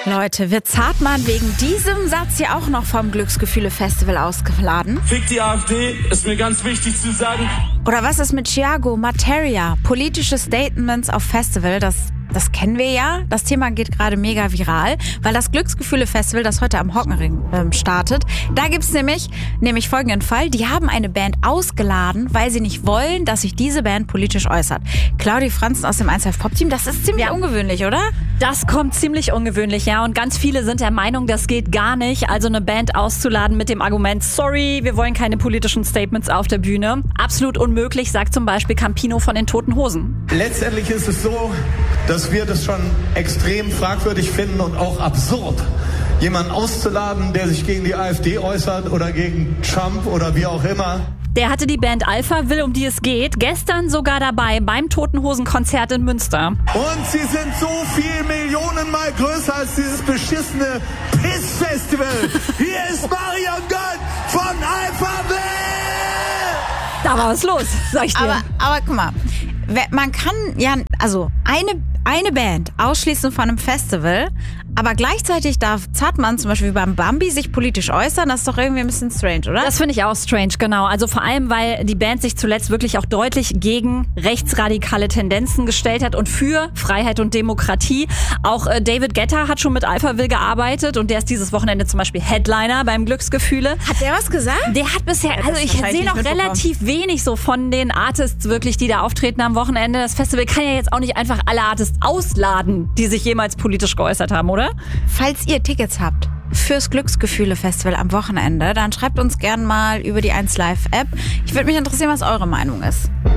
Leute, wird Zartmann wegen diesem Satz hier auch noch vom Glücksgefühle-Festival ausgeladen? Fick die AfD, ist mir ganz wichtig zu sagen. Oder was ist mit Thiago Materia? Politische Statements auf Festival, das kennen wir ja. Das Thema geht gerade mega viral, weil das Glücksgefühle-Festival, das heute am Hockenring startet, da gibt's nämlich folgenden Fall. Die haben eine Band ausgeladen, weil sie nicht wollen, dass sich diese Band politisch äußert. Claudi Franzen aus dem 1Live Pop Team, das ist ziemlich ungewöhnlich, oder? Das kommt ziemlich ungewöhnlich, ja. Und ganz viele sind der Meinung, das geht gar nicht. Also eine Band auszuladen mit dem Argument, sorry, wir wollen keine politischen Statements auf der Bühne. Absolut unmöglich, sagt zum Beispiel Campino von den Toten Hosen. Letztendlich ist es so, dass wir das schon extrem fragwürdig finden und auch absurd, jemanden auszuladen, der sich gegen die AfD äußert oder gegen Trump oder wie auch immer. Der hatte die Band Alphaville, um die es geht, gestern sogar dabei beim Toten Hosen Konzert in Münster. Und sie sind so viel Millionenmal größer als dieses beschissene Piss-Festival. Hier ist Marion Gott von Alphaville! Da war was los, sag ich dir. Aber guck mal, man kann ja, also eine Band ausschließen von einem Festival, aber gleichzeitig darf Zartmann zum Beispiel beim Bambi sich politisch äußern. Das ist doch irgendwie ein bisschen strange, oder? Das finde ich auch strange, genau. Also vor allem, weil die Band sich zuletzt wirklich auch deutlich gegen rechtsradikale Tendenzen gestellt hat und für Freiheit und Demokratie. Auch David Guetta hat schon mit Alphaville gearbeitet und der ist dieses Wochenende zum Beispiel Headliner beim Glücksgefühle. Hat der was gesagt? Der hat bisher, also ich sehe noch relativ wenig so von den Artists wirklich, die da auftreten am Wochenende. Das Festival kann ja jetzt auch nicht einfach alle Artists ausladen, die sich jemals politisch geäußert haben, oder? Falls ihr Tickets habt fürs Glücksgefühle-Festival am Wochenende, dann schreibt uns gern mal über die 1Live-App. Ich würde mich interessieren, was eure Meinung ist.